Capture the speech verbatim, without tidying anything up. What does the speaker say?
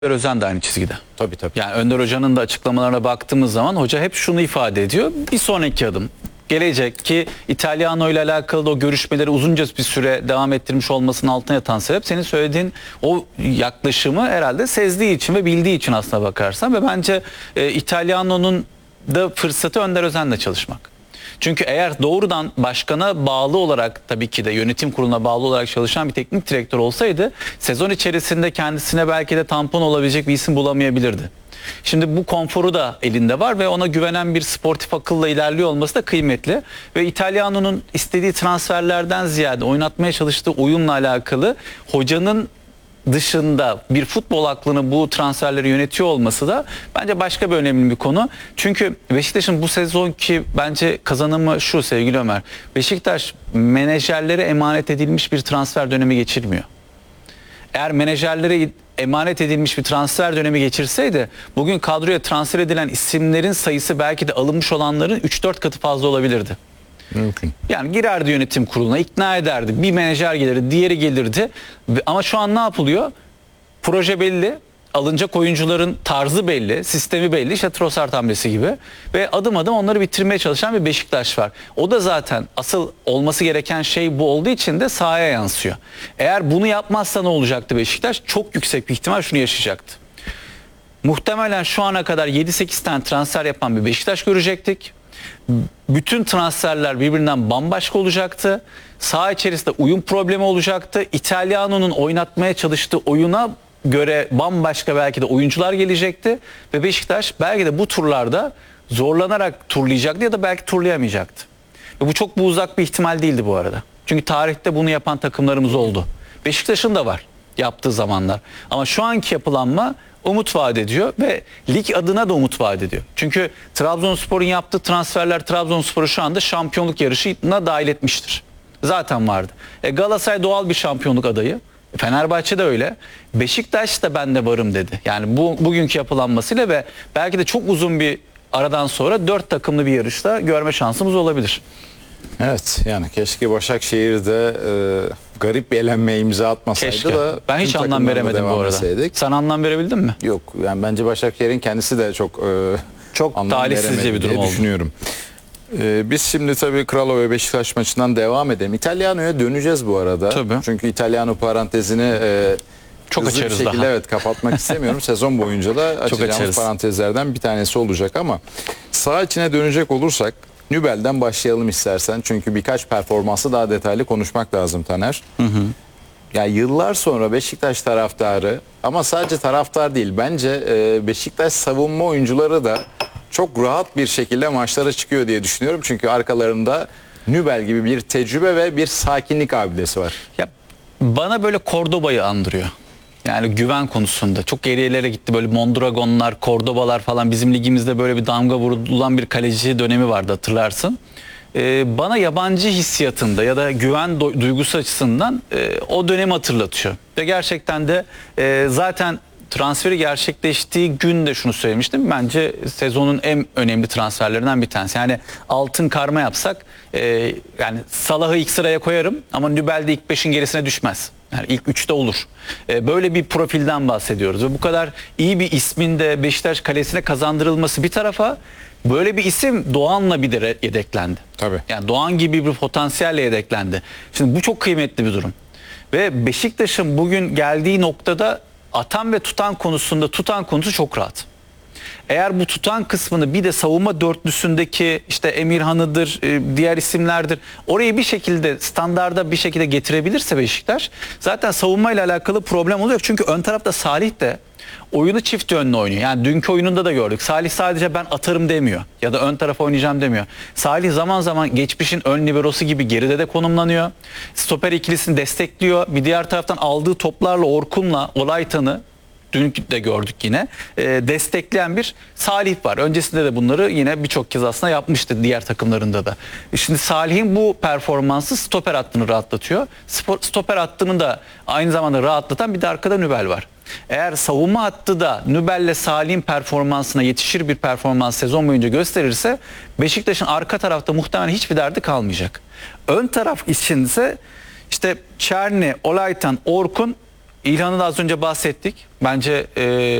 Önder Özen de aynı çizgide. Tabii tabii. Yani Önder Hoca'nın da açıklamalarına baktığımız zaman hoca hep şunu ifade ediyor. Bir sonraki adım gelecek ki İtalyano ile alakalı da o görüşmeleri uzunca bir süre devam ettirmiş olmasının altına yatan sebep senin söylediğin o yaklaşımı herhalde sezdiği için ve bildiği için aslına bakarsan ve bence e, İtalyano'nun da fırsatı Önder Özen'le çalışmak. Çünkü eğer doğrudan başkana bağlı olarak tabii ki de yönetim kuruluna bağlı olarak çalışan bir teknik direktör olsaydı sezon içerisinde kendisine belki de tampon olabilecek bir isim bulamayabilirdi. Şimdi bu konforu da elinde var ve ona güvenen bir sportif akılla ilerliyor olması da kıymetli. Ve İtalyano'nun istediği transferlerden ziyade oynatmaya çalıştığı oyunla alakalı hocanın dışında bir futbol aklını bu transferleri yönetiyor olması da bence başka bir önemli bir konu. Çünkü Beşiktaş'ın bu sezonki bence kazanımı şu sevgili Ömer. Beşiktaş menajerlere emanet edilmiş bir transfer dönemi geçirmiyor. Eğer menajerlere emanet edilmiş bir transfer dönemi geçirseydi bugün kadroya transfer edilen isimlerin sayısı belki de alınmış olanların üç dört katı fazla olabilirdi. Mümkün. Yani girerdi yönetim kuruluna, ikna ederdi. Bir menajer gelirdi, diğeri gelirdi. Ama şu an ne yapılıyor? Proje belli, alınacak oyuncuların tarzı belli, sistemi belli. İşte Trossard hamlesi gibi. Ve adım adım onları bitirmeye çalışan bir Beşiktaş var. O da zaten asıl olması gereken şey bu olduğu için de sahaya yansıyor. Eğer bunu yapmazsa ne olacaktı Beşiktaş? Çok yüksek bir ihtimal şunu yaşayacaktı. Muhtemelen şu ana kadar yedi sekiz tane transfer yapan bir Beşiktaş görecektik. Bütün transferler birbirinden bambaşka olacaktı. Saha içerisinde uyum problemi olacaktı. İtalyano'nun oynatmaya çalıştığı oyuna göre bambaşka belki de oyuncular gelecekti. Ve Beşiktaş belki de bu turlarda zorlanarak turlayacaktı ya da belki turlayamayacaktı. Ve bu çok bu uzak bir ihtimal değildi bu arada. Çünkü tarihte bunu yapan takımlarımız oldu. Beşiktaş'ın da var yaptığı zamanlar. Ama şu anki yapılanma umut vaat ediyor ve lig adına da umut vaat ediyor. Çünkü Trabzonspor'un yaptığı transferler Trabzonspor'u şu anda şampiyonluk yarışına dahil etmiştir. Zaten vardı. E Galatasaray doğal bir şampiyonluk adayı. Fenerbahçe de öyle. Beşiktaş da ben de varım dedi. Yani bu bugünkü yapılanmasıyla ve belki de çok uzun bir aradan sonra dört takımlı bir yarışta görme şansımız olabilir. Evet, yani keşke Başakşehir'de e, garip bir elenmeye imza atmasaydı Keşke. da Ben hiç anlam veremedim bu arada. etseydik. Sen anlam verebildin mi? Yok, yani bence Başakşehir'in kendisi de çok e, Çok anlam talihsizce veremedi bir durum diye oldu. düşünüyorum. E, biz şimdi tabii Kralo ve Beşiktaş maçından devam edelim. İtalyano'ya döneceğiz bu arada. Tabii. Çünkü İtalyano parantezini e, Çok hızlı bir açarız şekilde daha. evet kapatmak istemiyorum. Sezon boyunca da açacağımız açarız. parantezlerden bir tanesi olacak ama saha içine dönecek olursak Nübel'den başlayalım istersen. Çünkü birkaç performansı daha detaylı konuşmak lazım Taner. Hı hı. Ya yıllar sonra Beşiktaş taraftarı ama sadece taraftar değil bence e, Beşiktaş savunma oyuncuları da çok rahat bir şekilde maçlara çıkıyor diye düşünüyorum. Çünkü arkalarında Nübel gibi bir tecrübe ve bir sakinlik abidesi var. Ya bana böyle Cordoba'yı andırıyor. Yani güven konusunda çok geriyelere gitti, böyle Mondragonlar, Cordoba'lar falan. Bizim ligimizde böyle bir damga vurulan bir kaleci dönemi vardı, hatırlarsın. Ee, bana yabancı hissiyatında ya da güven duygusu açısından e, o dönemi hatırlatıyor. Ve gerçekten de e, zaten transferi gerçekleştiği gün de şunu söylemiştim. Bence sezonun en önemli transferlerinden bir tanesi. Yani altın karma yapsak e, yani Salah'ı ilk sıraya koyarım ama Nübel de ilk beşin gerisine düşmez. Yani ilk üçte olur. E, böyle bir profilden bahsediyoruz. Ve bu kadar iyi bir ismin de Beşiktaş kalesine kazandırılması bir tarafa, böyle bir isim Doğan'la bir de yedeklendi. Tabii. Yani Doğan gibi bir potansiyelle yedeklendi. Şimdi bu çok kıymetli bir durum. Ve Beşiktaş'ın bugün geldiği noktada atan ve tutan konusunda tutan konusu çok rahat. Eğer bu tutan kısmını bir de savunma dörtlüsündeki işte Emirhan'ıdır, diğer isimlerdir, orayı bir şekilde standarda bir şekilde getirebilirse Beşiktaş zaten savunmayla alakalı problem oluyor. Çünkü ön tarafta Salih de oyunu çift yönlü oynuyor. Yani dünkü oyununda da gördük. Salih sadece ben atarım demiyor ya da ön tarafa oynayacağım demiyor. Salih zaman zaman geçmişin ön liberosu gibi geride de konumlanıyor. Stoper ikilisini destekliyor. Bir diğer taraftan aldığı toplarla Orkun'la Olaytan'ı dün de gördük yine e, destekleyen bir Salih var. Öncesinde de bunları yine birçok kez aslında yapmıştı diğer takımlarında da. Şimdi Salih'in bu performansı stoper hattını rahatlatıyor. Spor, stoper hattını da aynı zamanda rahatlatan bir de arkada Nübel var. Eğer savunma hattı da Nübel'le Salih'in performansına yetişir bir performans sezon boyunca gösterirse Beşiktaş'ın arka tarafta muhtemelen hiçbir derdi kalmayacak. Ön taraf için ise işte Çerni, Olaytan, Orkun İlhan'ı da az önce bahsettik. Bence e,